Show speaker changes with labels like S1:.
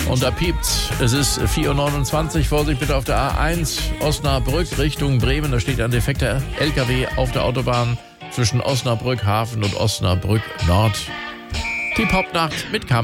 S1: Und da piept's. Es ist 4:29 Uhr. Vorsicht bitte auf der A1 Osnabrück Richtung Bremen. Da steht ein defekter LKW auf der Autobahn zwischen Osnabrück Hafen und Osnabrück Nord. Die Popnacht mit Kam.